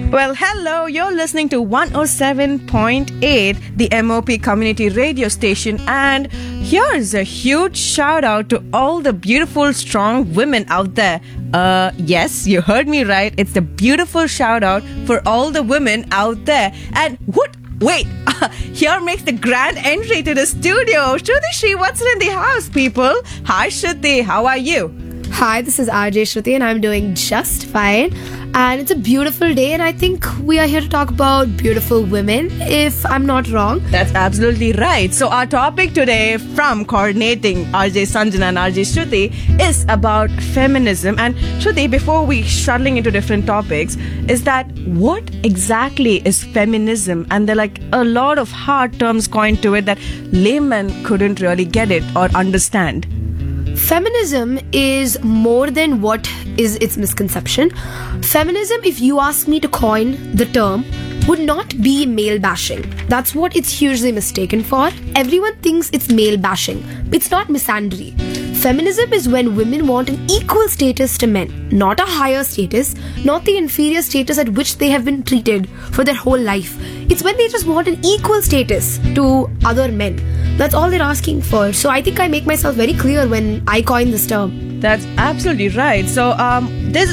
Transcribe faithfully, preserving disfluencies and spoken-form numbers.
Well, hello, you're listening to one oh seven point eight, the M O P community radio station, and here's a huge shout out to all the beautiful, strong women out there. Uh, yes, you heard me right. It's the beautiful shout out for all the women out there. And what? Wait, uh, here makes the grand entry to the studio. Shruti Srivatsan in the house, people. Hi, Shruti. How are you? Hi, this is R J Shruti and I'm doing just fine. And it's a beautiful day and I think we are here to talk about beautiful women, if I'm not wrong. That's absolutely right. So our topic today from coordinating R J Sanjana and R J Shruti is about feminism. And Shruti, before we shuttling into different topics, is that what exactly is feminism? And there are like a lot of hard terms coined to it that laymen couldn't really get it or understand. Feminism is more than what is its misconception. Feminism, if you ask me to coin the term, would not be male bashing. That's what it's hugely mistaken for. Everyone thinks it's male bashing. It's not misandry. Feminism is when women want an equal status to men, not a higher status, not the inferior status at which they have been treated for their whole life. It's when they just want an equal status to other men. That's all they're asking for. So I think I make myself very clear when I coin this term. That's absolutely right. So um, there's